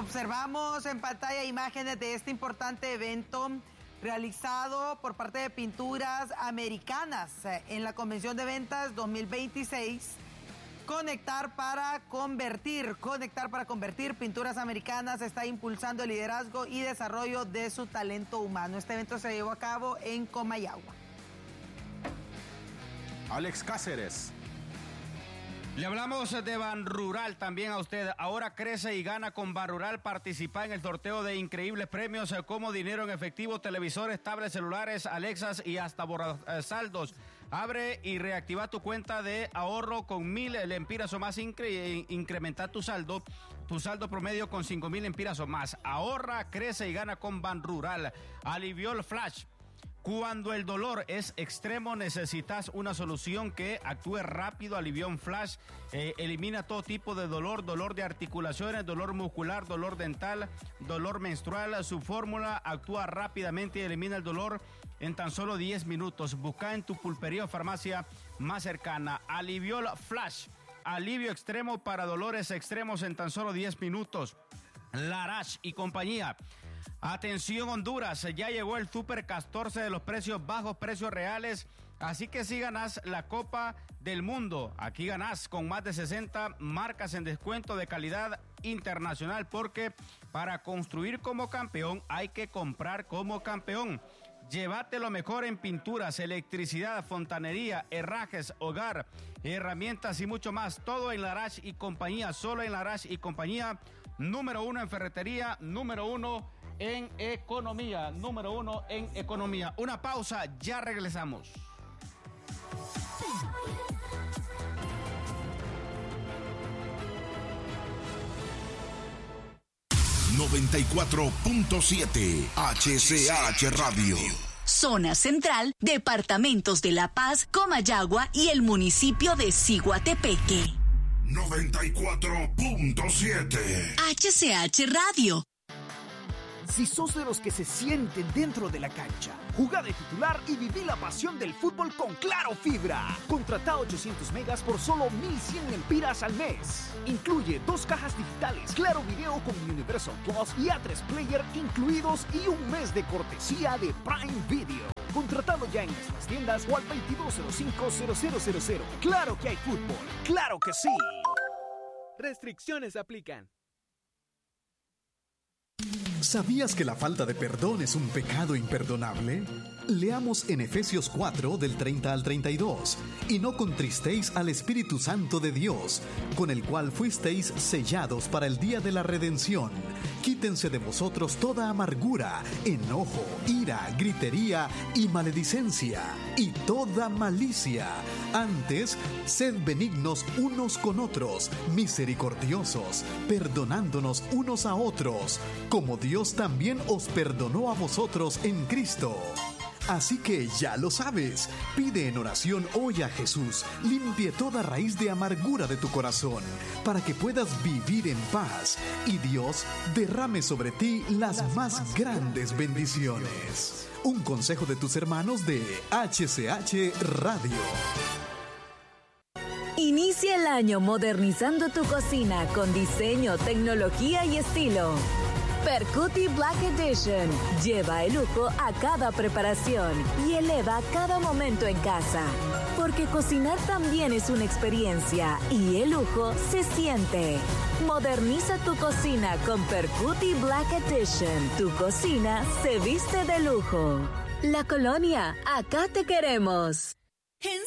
Observamos en pantalla imágenes de este importante evento realizado por parte de Pinturas Americanas en la Convención de Ventas 2026. Conectar para convertir. Pinturas Americanas está impulsando el liderazgo y desarrollo de su talento humano. Este evento se llevó a cabo en Comayagua. Alex Cáceres. Le hablamos de Banrural también a usted. Ahora crece y gana con Banrural. Participa en el sorteo de increíbles premios como dinero en efectivo, televisores, tablets, celulares, Alexas y hasta borrasaldos. Abre y reactiva tu cuenta de ahorro con 1,000 lempiras o más. Incrementa tu saldo promedio con 5,000 lempiras o más. Ahorra, crece y gana con Banrural. Aliviol Flash. Cuando el dolor es extremo, necesitas una solución que actúe rápido. Alivión Flash elimina todo tipo de dolor de articulaciones, dolor muscular, dolor dental, dolor menstrual. Su fórmula actúa rápidamente y elimina el dolor en tan solo 10 minutos. Busca en tu pulpería o farmacia más cercana. Aliviol Flash, alivio extremo para dolores extremos en tan solo 10 minutos. Larash y compañía. Atención Honduras, ya llegó el Super 14 de los precios bajos, precios reales, así que si ganás la Copa del Mundo, aquí ganás con más de 60 marcas en descuento de calidad internacional, porque para construir como campeón hay que comprar como campeón. Llévate lo mejor en pinturas, electricidad, fontanería, herrajes, hogar, herramientas y mucho más, todo en Larash y compañía, solo en Larash y compañía, número 1 en ferretería, número 1 en economía, número 1 en economía. Una pausa, ya regresamos. ...94.7 HCH Radio. Zona Central, departamentos de La Paz, Comayagua y el municipio de Ciguatepeque. 94.7 HCH Radio. Si sos de los que se sienten dentro de la cancha, jugá de titular y viví la pasión del fútbol con Claro Fibra. Contratá 800 megas por solo 1,100 lempiras al mes. Incluye 2 cajas digitales, Claro Video con Universal Plus y A3 Player incluidos y un mes de cortesía de Prime Video. Contratado ya en nuestras tiendas o al 2205-0000. Claro que hay fútbol, claro que sí. Restricciones aplican. ¿Sabías que la falta de perdón es un pecado imperdonable? Leamos en Efesios 4 del 30 al 32. Y no contristéis al Espíritu Santo de Dios, con el cual fuisteis sellados para el día de la redención. Quítense de vosotros toda amargura, enojo, ira, gritería y maledicencia, y toda malicia. Antes, sed benignos unos con otros, misericordiosos, perdonándonos unos a otros, como Dios también os perdonó a vosotros en Cristo. Así que ya lo sabes, pide en oración hoy a Jesús, limpie toda raíz de amargura de tu corazón, para que puedas vivir en paz y Dios derrame sobre ti las más grandes bendiciones. Un consejo de tus hermanos de HCH Radio. Inicia el año modernizando tu cocina con diseño, tecnología y estilo. Percuti Black Edition lleva el lujo a cada preparación y eleva cada momento en casa. Porque cocinar también es una experiencia y el lujo se siente. Moderniza tu cocina con Percuti Black Edition. Tu cocina se viste de lujo. La Colonia, acá te queremos.